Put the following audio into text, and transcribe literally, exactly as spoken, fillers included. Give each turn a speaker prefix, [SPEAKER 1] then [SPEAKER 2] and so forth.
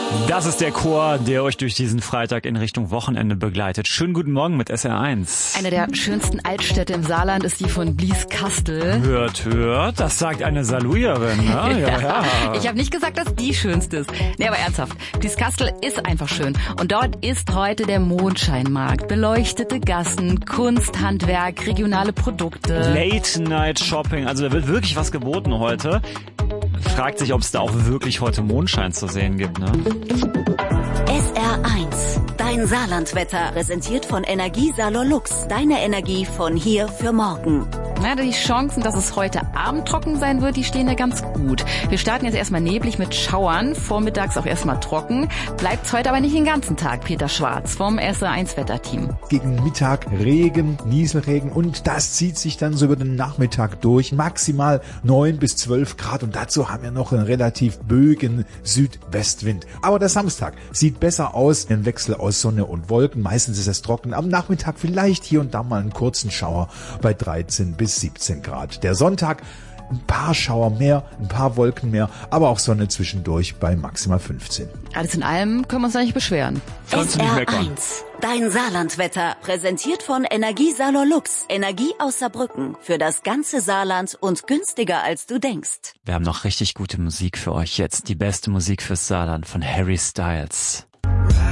[SPEAKER 1] Das ist der Chor, der euch durch diesen Freitag in Richtung Wochenende begleitet. Schönen guten Morgen mit S R eins.
[SPEAKER 2] Eine der schönsten Altstädte im Saarland ist die von Blieskastel.
[SPEAKER 1] Hört, hört, das sagt eine Saarlouierin. Ne? Ja, ja.
[SPEAKER 2] Ich habe nicht gesagt, dass die schönste ist. Nee, aber ernsthaft, Blieskastel ist einfach schön. Und dort ist heute der Mondscheinmarkt. Beleuchtete Gassen, Kunst, Handwerk, regionale Produkte.
[SPEAKER 1] Late-Night-Shopping, also da wird wirklich was geboten heute. Fragt sich, ob es da auch wirklich heute Mondschein zu sehen gibt, ne?
[SPEAKER 3] S R eins, dein Saarlandwetter, präsentiert von Energiesalor Lux. Deine Energie von hier für morgen.
[SPEAKER 2] Na, die Chancen, dass es heute Abend trocken sein wird, die stehen ja ganz gut. Wir starten jetzt erstmal neblig mit Schauern, vormittags auch erstmal trocken. Bleibt's heute aber nicht den ganzen Tag, Peter Schwarz vom S R eins Wetterteam.
[SPEAKER 4] Gegen Mittag Regen, Nieselregen und das zieht sich dann so über den Nachmittag durch. Maximal neun bis zwölf Grad und dazu haben wir noch einen relativ böigen Südwestwind. Aber der Samstag sieht besser aus, ein Wechsel aus Sonne und Wolken. Meistens ist es trocken. Am Nachmittag vielleicht hier und da mal einen kurzen Schauer bei dreizehn bis siebzehn Grad. Der Sonntag ein paar Schauer mehr, ein paar Wolken mehr, aber auch Sonne zwischendurch bei maximal fünfzehn.
[SPEAKER 2] Alles in allem können wir uns da nicht beschweren.
[SPEAKER 1] Kannst du nicht
[SPEAKER 3] S R
[SPEAKER 1] meckern.
[SPEAKER 3] eins, dein Saarlandwetter, präsentiert von Energiesalor Lux. Energie aus Saarbrücken für das ganze Saarland und günstiger als du denkst.
[SPEAKER 1] Wir haben noch richtig gute Musik für euch jetzt. Die beste Musik fürs Saarland von Harry Styles.